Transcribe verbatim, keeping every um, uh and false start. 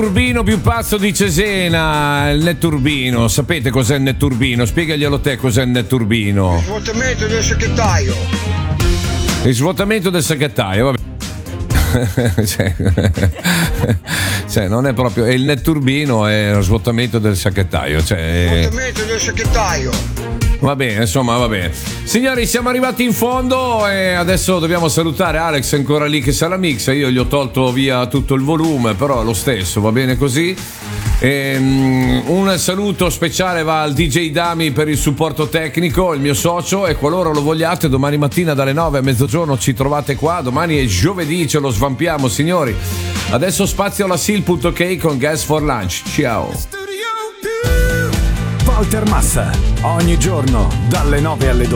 Netturbino più pazzo di Cesena, il netturbino. Sapete cos'è il netturbino? Spiegaglielo te cos'è il netturbino. Il svuotamento del sacchettaio. Il svuotamento del sacchettaio, vabbè. cioè, cioè non è proprio il netturbino, è lo svuotamento del sacchettaio, cioè Il svuotamento del sacchettaio. va bene, insomma, va bene. Signori, siamo arrivati in fondo e adesso dobbiamo salutare Alex, ancora lì che sa la mixa. Io gli ho tolto via tutto il volume, però lo stesso, va bene così. E, um, un saluto speciale va al D J Dami per il supporto tecnico, il mio socio, e qualora lo vogliate domani mattina dalle nove a mezzogiorno ci trovate qua. Domani è giovedì, ce lo svampiamo, signori. Adesso spazio alla Seal punto ok con Gas for Lunch. Ciao. Walter Massa, ogni giorno dalle nove alle dodici.